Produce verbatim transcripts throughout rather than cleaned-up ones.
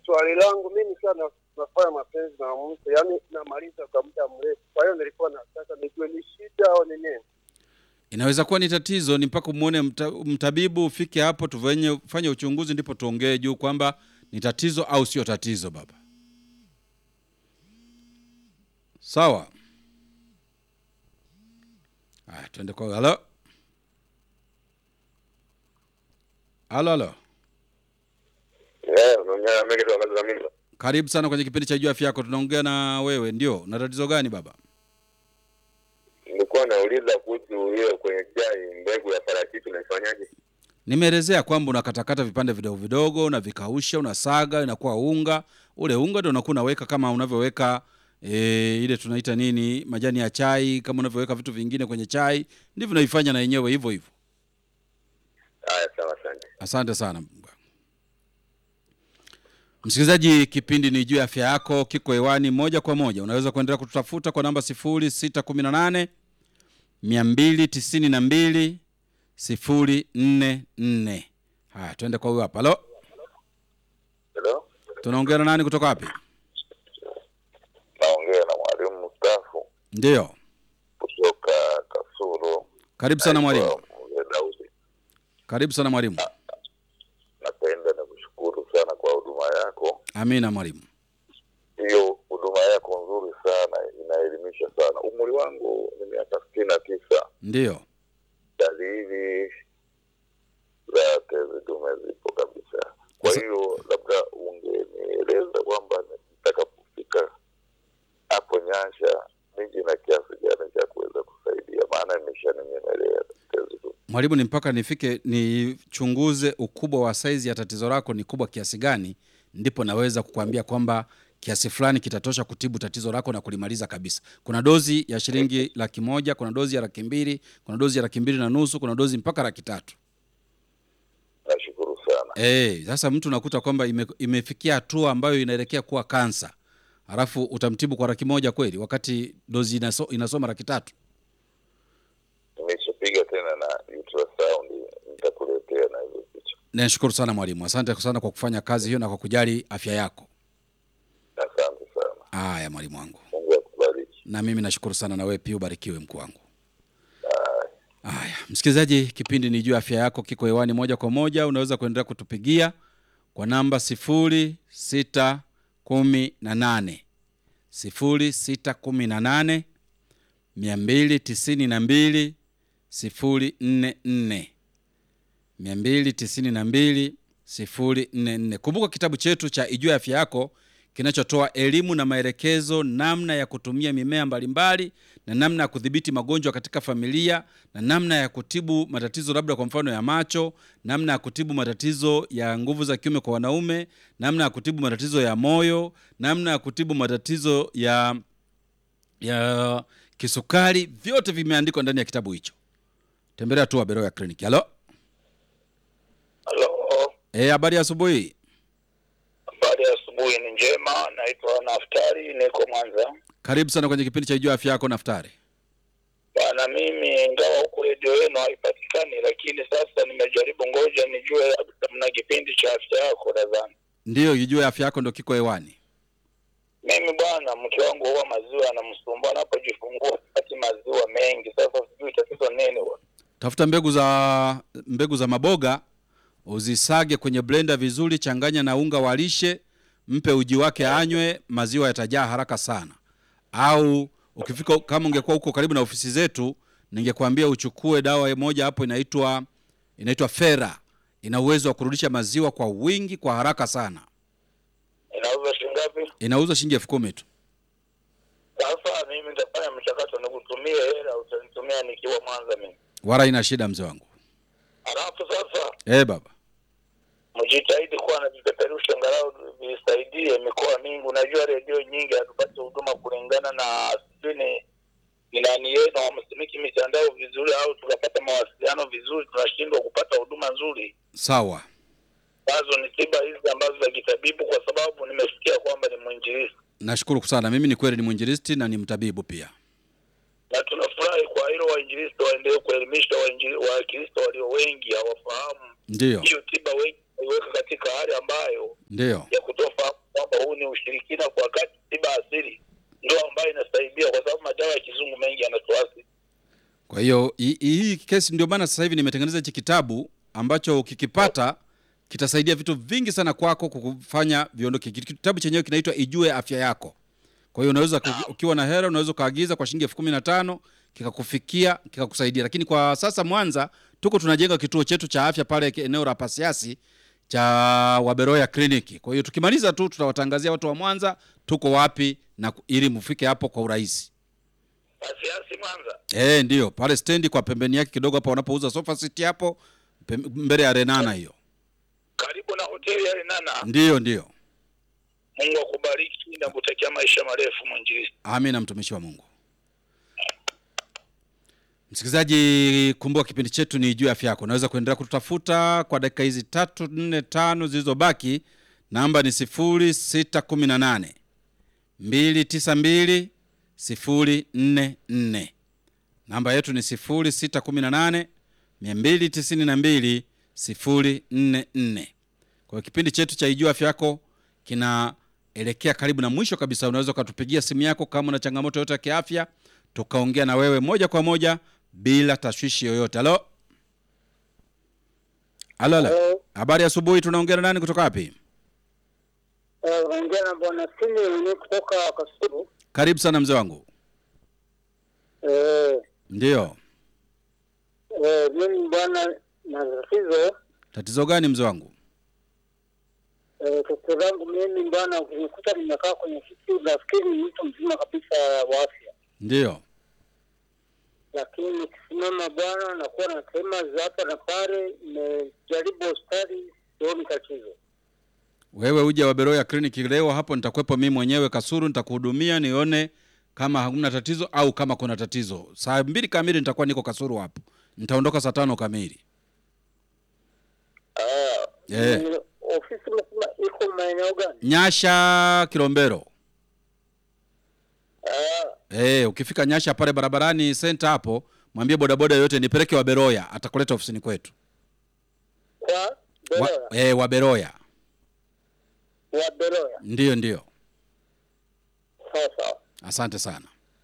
swali langu mimi sana nafanya mapenzi na mtu, yani namaliza kwa muda mrefu. Kwa hiyo nilikuwa nataka nijue ni shida au ni nini. Inaweza kuwa ni tatizo, ni mpaka muone mta, mtabibu ufike hapo tufanye fanye uchunguzi ndipo tuongee juu kwamba ni tatizo au sio tatizo baba. Sawa? Ah, twende kwa halo. Halo halo. Eh, unaongea na mimi kwa mimi. Karibu sana kwenye kipindi cha Jua Afya Yako. Tunaongea na wewe, ndio. Na tatizo gani baba? Nilikuwa nauliza kuhusu hiyo kwenye chai mbegu ya parachichi unaifanyaje? Nimeelezea kwamba unakatakata vipande vidogo vidogo na vikausha, unasaga inakuwa unga. Ule unga ndio unakuwa unaweka kama unavyoweka e, ile tunaita nini, majani ya chai, kama unavyoweka vitu vingine kwenye chai, ndivyo unaifanya na yenyewe hivyo hivyo. Haya, sawa, asante. Asante sana. Msikilizaji, kipindi ni Jua Afya Yako kiko hewani moja kwa moja. Unaweza kuendelea kututafuta kwa namba sifuri sita kumi na nane mia mbili tisini na mbili sifuri nne nne. Haya, twende kwa huyo hapa. Halo. Hello. Tunaongea na nani kutoka wapi? Naongea na mwalimu Mustafa. Ndio. Kutoka Kasulu. Karibu sana mwalimu. Daudi. Karibu sana mwalimu. Napenda na kushukuru sana kwa huduma yako. Amina mwalimu. Hiyo huduma yako nzuri sana, inaelimisha sana. Umri wangu ni miaka sitini na tisa. Ndio. Dalili za tezi dume zipo kabisa. Kwa hiyo labda ungenieleza kwamba nataka kufika hapo Nyansha miji na kiasi gani cha kuweza kusaidia, maana imeshaninyemelea tezi dume. Mwalimu, ni mpaka nifike nichunguze ukubwa wa size ya tatizo lako ni kubwa kiasi gani, ndipo naweza kukuambia kwamba kiasi fulani kitatosha kutibu tatizo lako na kulimaliza kabisa. Kuna dozi ya shilingi laki moja, kuna dozi ya laki mbili, kuna dozi ya laki mbili na nusu, kuna dozi mpaka laki tatu. Nashukuru sana. Eh, sasa mtu unakuta kwamba ime, imefikia hatua ambayo inaelekea kuwa kansa. Alafu utamtibu kwa laki moja kweli wakati dozi inaso, inasoma laki tatu. Nimeshapiga tena na ultrasound, nitakuletea na hizo picha. Nashukuru sana mwalimu. Asante sana kwa kufanya kazi hiyo na kwa kujali afya yako. Asante sana. Haya mwalimu wangu. Mungu akubariki. Na mimi nashukuru sana, na wewe pia ubarikiwe mkuu wangu. Haya, msikilizaji, kipindi ni Jua Afya Yako kiko hewani moja kwa moja. Unaweza kuendelea kutupigia kwa namba sifuri sita kumi na nane sifuri sita kumi na nane mia mbili tisini na mbili sifuri nne nne mia mbili tisini na mbili sifuri nne nne. Kumbuka kitabu chetu cha Ijue Afya Yako kinachotoa elimu na maelekezo namna ya kutumia mimea mbalimbali na namna ya kudhibiti magonjwa katika familia na namna ya kutibu matatizo labda kwa mfano ya macho, namna ya kutibu matatizo ya nguvu za kiume kwa wanaume, namna ya kutibu matatizo ya moyo, namna ya kutibu matatizo ya ya kisukari, vyote vimeandikwa ndani ya kitabu hicho. Tembelea tu Beroya Clinic. Halo. Halo. Eh, habari ya asubuhi. Habari ya asubuhi ni njema, naitwa Naftari, niko Mwanza. Karibu sana kwenye kipindi cha Ijue Afya Yako Naftari. Bana, mimi ingawa huko redio yenu haipatikani, lakini sasa nimejaribu, ngoja nijue mna kipindi cha afya yako nadhani. Ndio, Ijue Afya Yako ndio kiko hewani. Mimi bwana, mke wangu huwa maziwa anamsumbua anapojifungua, kati maziwa mengi. Sasa sijui tatizo nini bwana. Tafuta mbegu za mbegu za maboga, uzisage kwenye blender vizuri, changanya na unga wa lishe, mpe uji wake anywe, maziwa yatajaa haraka sana. Au ukifika kama ungekuwa huko karibu na ofisi zetu, ningekwambia uchukue dawa moja hapo inaitwa inaitwa Fera. Ina uwezo wa kurudisha maziwa kwa wingi kwa haraka sana. Inauza shilingi ngapi? Inauza shilingi elfu kumi tu. Sasa mimi nitafanya mchakato nikutumie hela, utanitumia nikiwa Mwanza mimi. Wala ina shida mzee wangu. Alafu sasa Eh baba, mjitahidi kuwa na vipeperusho angalau visaidie mikoa mingi. Unajua redio nyingi hatupati huduma kulingana na sisi ni nani yetu, wamsimiki mitandao vizuri au tukapata mawasiliano vizuri, tunashindwa kupata huduma nzuri. sawa. Bazo ni tiba hizi ambazo za kitabibu, kwa sababu nimesikia kwamba ni mwinjilisti. Nashukuru sana. Mimi ni kweli ni mwinjilisti na ni mtabibu pia. Na tunafurahi kwa hilo, wainjilisti waendelee kuelimisha wa Kristo walio wengi hawafahamu. Ndio. Hiyo tiba wengi iweka katika hali ambayo Ndio. ya kutofa kina kwa wakati tiba asili ndio ambayo inasaidia, kwa sababu madawa ya kizungu mengi yanatuasi. Kwa hiyo hii hii kesi ndio maana sasa hivi nimetengeneza hichi kitabu ambacho ukikipata kitasaidia vitu vingi sana kwako kukufanya viondoke. Kitabu chenyewe kinaitwa Ijue Afya Yako. Kwa hiyo unaweza ukiwa na hela unaweza kaagiza kwa shilingi elfu kumi na tano kikakufikia kikakusaidia. Lakini kwa sasa Mwanza tuko tunajenga kituo chetu cha afya pale eneo la Pasiasi cha Waberoya Clinic. Kwa hiyo tukimaliza tu tutawatangazia watu wa Mwanza tuko wapi na ili mfike hapo kwa urahisi. Pasiasi Mwanza. Eh, ndio pale stendi kwa pembeni yake kidogo hapo wanapouza sofa seat hapo mbele ya Renana hiyo. Karibu na hoteli ya Renana. Ndio ndio. Mungu akubariki na kutakia maisha marefu mwinjilisti. Amina mtumishi wa Mungu. Msikilizaji, kumbuka kipindi chetu ni Ijue Afya Yako. Unaweza kuendelea kututafuta kwa dakika hizi tatu nne tano zilizobaki. Namba ni sifuri sita kumi na nane mbili tisa mbili sifuri nne nne. Namba yetu ni sifuri sita kumi na nane mbili tisa mbili sifuri nne nne. Kwa kipindi chetu cha Ijue Afya Yako kinaelekea karibu na mwisho kabisa. Unaweza kutupigia simu yako kama una changamoto yoyote ya kiafya, tukaongea na wewe moja kwa moja bila tashwishi yoyote. Halo? Halo. Halo. Habari asubuhi, tunaongea na nani kutoka wapi? Eh, ongea na bwana Sini ni kutoka Kasulu. Karibu sana mzee wangu. Eh. Ndio. Eh, mimi bwana na tatizo. Tatizo gani mzee wangu? Eh, tatizo langu mimi bwana ukikuta nimekaa kwenye kiti nafikiri ni mtu mzima kabisa wa afya. Ndio. Lakini nikisimama bwana nakuwa na tema za hapa na pale, nimejaribu hospitali sioni tatizo. Wewe uje Waberoya Clinic leo hapo nitakuepo mimi mwenyewe Kasulu, nitakuhudumia nione kama hakuna tatizo au kama kuna tatizo. Saa mbili kamili nitakuwa niko Kasulu hapo. Nitaondoka saa tano kamili. Ah, eh. Ofisi mkubwa iko maeneo gani? Nyasha Kilombero. Ah. Eh, ukifika Nyasha pale barabarani center hapo, mwambie bodaboda yote nipeleke Waberoya, atakuleta ofisini kwetu. Kwa Beroya? Wa, eh, Waberoya. Waberoya. Ndio ndio. Sawa sawa. Asante sana.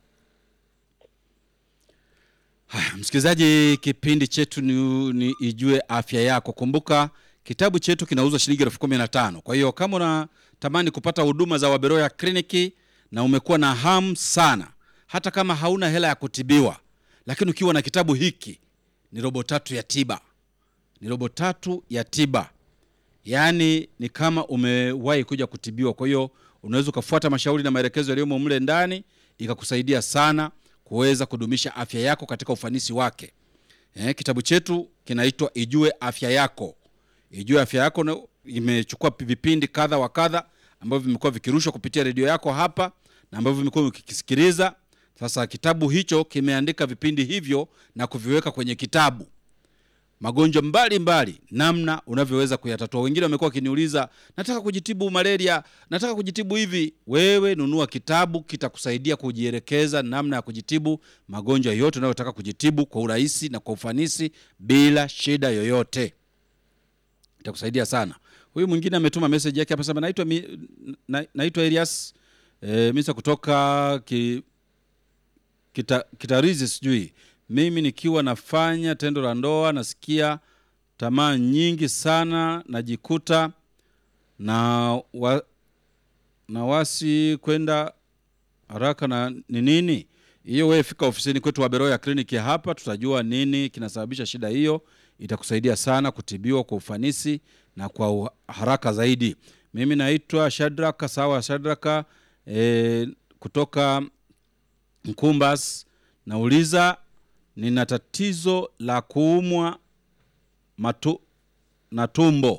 Haya, msikilizaji, kipindi chetu ni, ni Ijue Afya Yako. Kumbuka kitabu chetu kinauzwa shilingi elfu kumi na tano. Kwa hiyo kama unatamani kupata huduma za Waberoya Clinic na umekuwa na hamu sana, hata kama hauna hela ya kutibiwa, lakini ukiwa na kitabu hiki ni robo tatu ya tiba. Ni robo tatu ya tiba. Yaani ni kama umewahi kuja kutibiwa. Kwa hiyo unaweza kufuata mashauri na maelekezo yaliyomo mle ndani, ikakusaidia sana kuweza kudumisha afya yako katika ufanisi wake. Eh, kitabu chetu kinaitwa Ijue Afya Yako. Ijue Afya Yako na imechukua vipindi kadha wa kadha ambavyo vimekuwa vikirushwa kupitia redio yako hapa na ambavyo vimekuwa ukisikiliza. Sasa kitabu hicho kimeandika vipindi hivyo na kuviweka kwenye kitabu. Magonjwa mbali mbali namna unavyoweza kuyatatua. Wengine wamekuwa kiniuliza, nataka kujitibu malaria, nataka kujitibu hivi. Wewe nunua kitabu, kitakusaidia kujielekeza namna ya kujitibu magonjwa yote unayotaka kujitibu kwa urahisi na kwa ufanisi bila shida yoyote. Itakusaidia sana. Huyu mwingine ametuma message yake hapa sema naitwa na, naitwa Elias eh mimi kutoka ki, kita, Kitarizi sijui. Mimi nikiwa nafanya tendo la ndoa nasikia tamaa nyingi sana, najikuta na wa, na wasi kwenda haraka na ni nini? Hiyo wewe fika ofisini kwetu Waberoya Clinic hapa, tutajua nini kinasababisha shida hiyo. Itakusaidia sana kutibiwa kwa ufanisi na kwa haraka zaidi. Mimi naitwa Shadraka, sawa Shadraka e, kutoka Mkumbas. Nauliza, nina tatizo la kuumwa matu, na tumbo.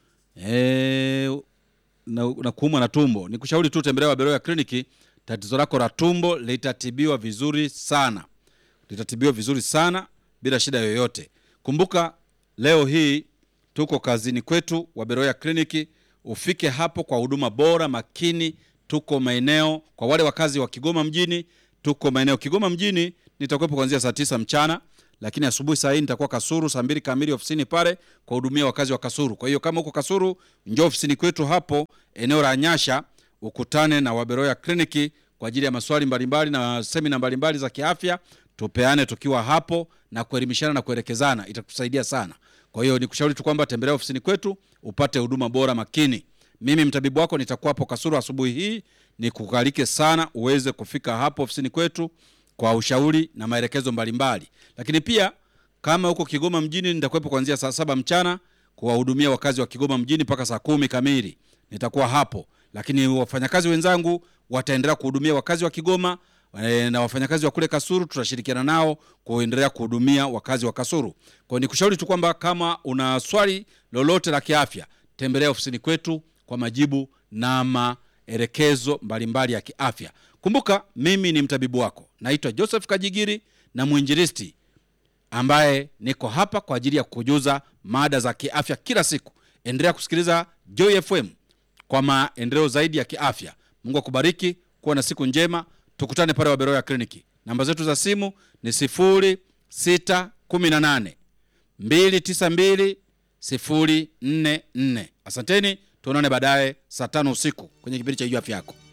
E, na, na kuumwa na tumbo. Nikushauri tu tembelea Waberoya Clinic, tatizo lako la tumbo litatibiwa vizuri sana. Litatibiwa vizuri sana bila shida yoyote. Kumbuka leo hii tuko kazini kwetu Waberoya Clinic, ufike hapo kwa huduma bora makini. Tuko maeneo kwa wale wakazi wa Kigoma mjini, tuko maeneo Kigoma mjini nitakuwepo kuanzia saa tisa mchana, lakini asubuhi saa hii nitakuwa Kasulu saa mbili kamili ofisini pale kwa hudumia wakazi wa Kasulu. Kwa hiyo kama uko Kasulu, njoo ofisini kwetu hapo eneo la Nyasha, ukutane na Waberoya Kliniki kwa ajili ya maswali mbalimbali na semina mbalimbali za kiafya, tupeane tukiwa hapo na kuelimishana na kuelekezana, itakusaidia sana. Kwa hiyo nikushauri tu kwamba tembelea ofisini kwetu upate huduma bora makini. Mimi mtabibu wako nitakuwa hapo Kasulu asubuhi hii, nikukalike sana uweze kufika hapo ofisini kwetu kwa ushauri na maelekezo mbalimbali. Lakini pia kama huko Kigoma mjini, nitakuwepo kuanzia saa saba mchana kuwahudumia wakazi wa Kigoma mjini mpaka saa kumi kamili. Nitakuwa hapo. Lakini wafanyakazi wenzangu wataendelea kuhudumia wakazi wa Kigoma, e, na wafanyakazi wa kule Kasulu tutashirikiana nao kuendelea kuhudumia wakazi wa Kasulu. Kwa nikushauri tu kwamba kama una swali lolote la kiafya, tembelea ofisini kwetu kwa majibu na maelekezo mbalimbali ya kiafya. Kumbuka mimi ni mtabibu wako. Naitwa Joseph Kajigiri na mwinjilisti ambaye niko hapa kwa ajili ya kukujuza mada za kiafya kila siku. Endelea kusikiliza Joy F M kwa maendeleo zaidi ya kiafya. Mungu akubariki, kuwa na siku njema. Tukutane pale Waberoya Kliniki. Namba zetu za simu ni sifuri sita kumi na nane mbili tisa mbili sifuri nne nne. Asanteni, tuonane baadaye saa tano usiku kwenye kipindi cha Jua Afya Yako.